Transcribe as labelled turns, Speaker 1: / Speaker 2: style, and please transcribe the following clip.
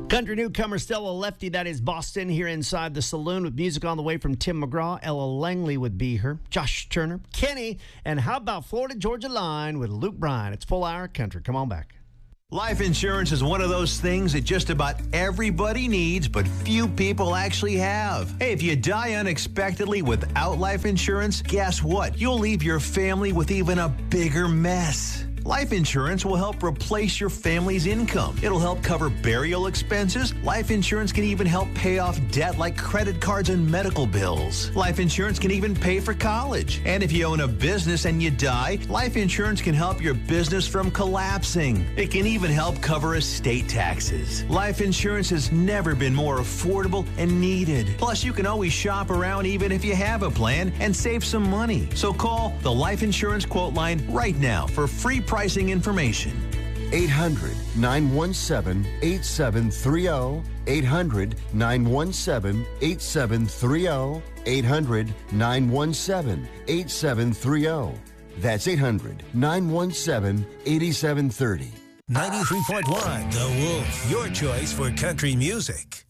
Speaker 1: Country newcomer Stella Lefty, that is Boston, here inside the saloon with music on the way from Tim McGraw. Ella Langley with Be Her, Josh Turner, Kenny, and how about Florida Georgia Line with Luke Bryan? It's Full Hour Country. Come on back.
Speaker 2: Life insurance is one of those things that just about everybody needs, but few people actually have. Hey, if you die unexpectedly without life insurance, guess what? You'll leave your family with even a bigger mess. Life insurance will help replace your family's income. It'll help cover burial expenses. Life insurance can even help pay off debt like credit cards and medical bills. Life insurance can even pay for college. And if you own a business and you die, life insurance can help your business from collapsing. It can even help cover estate taxes. Life insurance has never been more affordable and needed. Plus, you can always shop around even if you have a plan and save some money. So call the Life Insurance Quote Line right now for free pricing information.
Speaker 3: 800-917-8730. 800-917-8730. 800-917-8730. That's 800-917-8730.
Speaker 4: 93.1 The Wolf, your choice for country music.